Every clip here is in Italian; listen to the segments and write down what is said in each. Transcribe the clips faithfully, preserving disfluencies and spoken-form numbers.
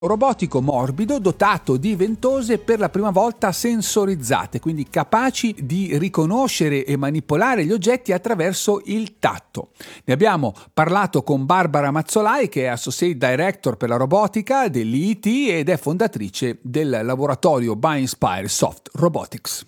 robotico morbido dotato di ventose per la prima volta sensorizzate, quindi capaci di riconoscere e manipolare gli oggetti attraverso il tatto. Ne abbiamo parlato con Barbara Mazzolai, che è Associate Director per la robotica dell'I T ed è fondatrice del laboratorio BioInspire Soft Robotics.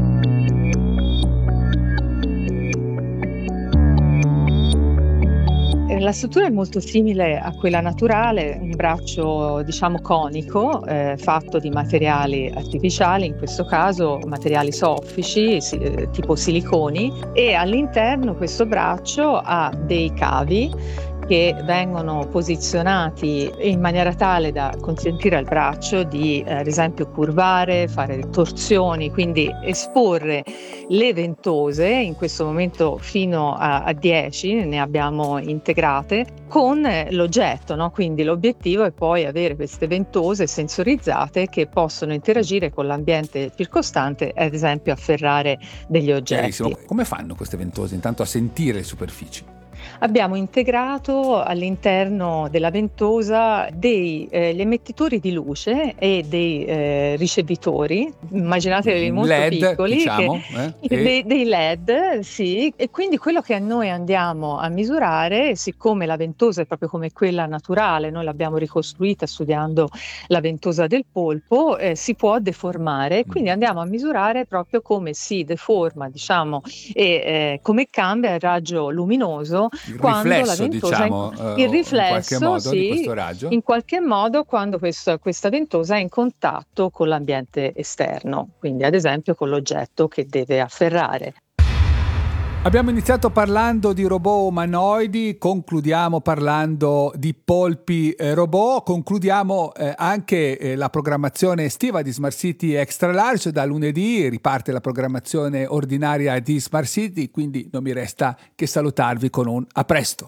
La struttura è molto simile a quella naturale, un braccio diciamo conico, eh, fatto di materiali artificiali, in questo caso materiali soffici, si, eh, tipo siliconi, e all'interno questo braccio ha dei cavi che vengono posizionati in maniera tale da consentire al braccio di, eh, ad esempio, curvare, fare torsioni, quindi esporre le ventose, in questo momento fino a, a dieci ne abbiamo integrate, con l'oggetto, no? Quindi l'obiettivo è poi avere queste ventose sensorizzate che possono interagire con l'ambiente circostante, ad esempio afferrare degli oggetti. Come fanno queste ventose intanto a sentire le superfici? Abbiamo integrato all'interno della ventosa dei eh, gli emettitori di luce e dei eh, ricevitori, immaginatevi molto L E D, piccoli, diciamo, che, eh? dei, dei L E D, sì, e quindi quello che noi andiamo a misurare, siccome la ventosa è proprio come quella naturale, noi l'abbiamo ricostruita studiando la ventosa del polpo, eh, si può deformare, quindi andiamo a misurare proprio come si deforma, diciamo, e eh, come cambia il raggio luminoso. Il Quando riflesso, la ventosa diciamo, in, il riflesso, in qualche modo, sì, di questo raggio? In qualche modo quando questo, questa ventosa è in contatto con l'ambiente esterno, quindi ad esempio con l'oggetto che deve afferrare. Abbiamo iniziato parlando di robot umanoidi, concludiamo parlando di polpi eh, robot, concludiamo eh, anche eh, la programmazione estiva di Smart City Extra Large. Da lunedì riparte la programmazione ordinaria di Smart City, quindi non mi resta che salutarvi con un a presto.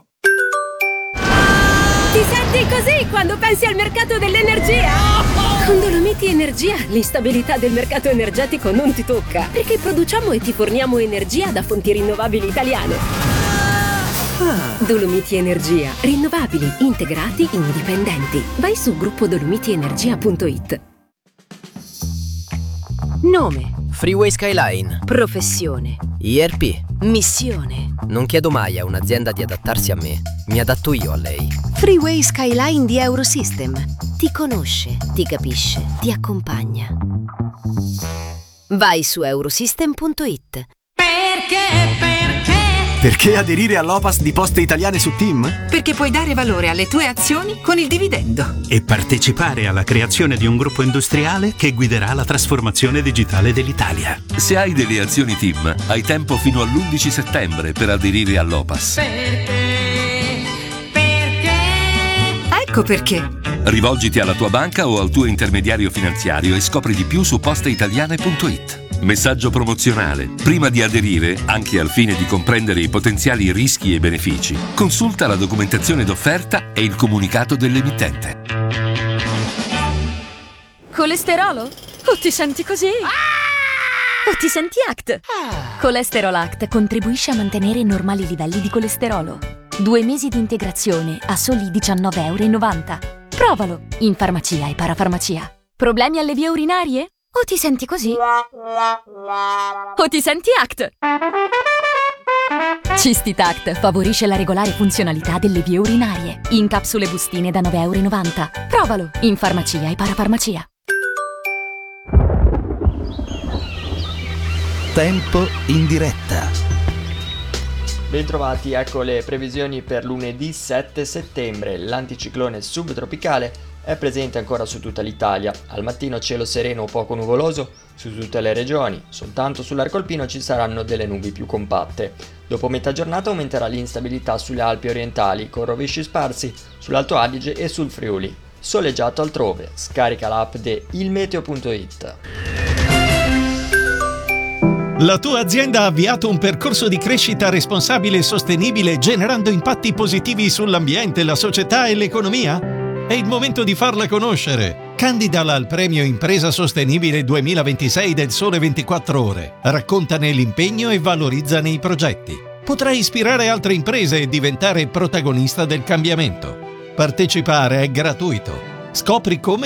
Ti senti così quando pensi al mercato dell'energia? Con Dolomiti Energia l'instabilità del mercato energetico non ti tocca, perché produciamo e ti forniamo energia da fonti rinnovabili italiane. Dolomiti Energia, rinnovabili, integrati, indipendenti. Vai su gruppo dolomiti energia punto it. Nome: Freeway Skyline. professione: I R P. missione. Non chiedo mai a un'azienda di adattarsi a me, mi adatto io a lei. Freeway Skyline di Eurosystem. Ti conosce, ti capisce, ti accompagna. Vai su eurosystem punto it. Perché, perché? Perché aderire all'O P A S di Poste Italiane su Team? Perché puoi dare valore alle tue azioni con il dividendo. E partecipare alla creazione di un gruppo industriale che guiderà la trasformazione digitale dell'Italia. Se hai delle azioni Team, hai tempo fino all'undici settembre per aderire all'O P A S. Perché? Perché? Ecco perché. Rivolgiti alla tua banca o al tuo intermediario finanziario e scopri di più su posteitaliane punto it. Messaggio promozionale. Prima di aderire, anche al fine di comprendere i potenziali rischi e benefici, consulta la documentazione d'offerta e il comunicato dell'emittente. Colesterolo? O ti senti così? O ti senti A C T? Colesterol A C T contribuisce a mantenere normali livelli di colesterolo. Due mesi di integrazione a soli diciannove virgola novanta euro. Provalo in farmacia e parafarmacia. Problemi alle vie urinarie? O ti senti così? O ti senti A C T? Cistitact favorisce la regolare funzionalità delle vie urinarie. In capsule bustine da nove virgola novanta euro. Provalo in farmacia e parafarmacia. Tempo in diretta. Bentrovati, ecco le previsioni per lunedì sette settembre. L'anticiclone subtropicale è presente ancora su tutta l'Italia. Al mattino cielo sereno o poco nuvoloso su tutte le regioni, soltanto sull'arco alpino ci saranno delle nubi più compatte. Dopo metà giornata aumenterà l'instabilità sulle Alpi orientali, con rovesci sparsi sull'Alto Adige e sul Friuli. Soleggiato altrove. Scarica l'app di il meteo punto it. La tua azienda ha avviato un percorso di crescita responsabile e sostenibile generando impatti positivi sull'ambiente, la società e l'economia? È il momento di farla conoscere. Candidala al premio Impresa Sostenibile duemilaventisei del Sole ventiquattro Ore. Raccontane l'impegno e valorizzane i progetti. Potrai ispirare altre imprese e diventare protagonista del cambiamento. Partecipare è gratuito. Scopri come